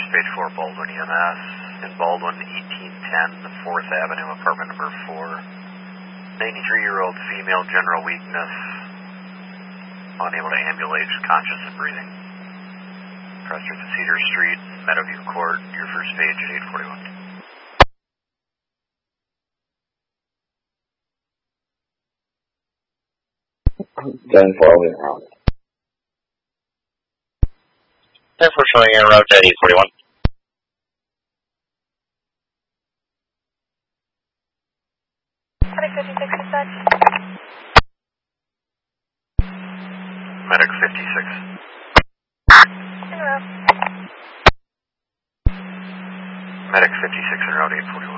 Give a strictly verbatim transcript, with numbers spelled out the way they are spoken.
First page four, Baldwin E M S. In Baldwin, eighteen ten, fourth Avenue, apartment number four. ninety-three-year-old female, general weakness, unable to ambulate, conscious and breathing. Preston to Cedar Street, Meadowview Court, your first page at eight forty-one. ten four, en route. ten four showing en route at eight forty-one. Medic fifty-six dispatch. Medic fifty-six. En route. Medic fifty-six en route eight forty-one.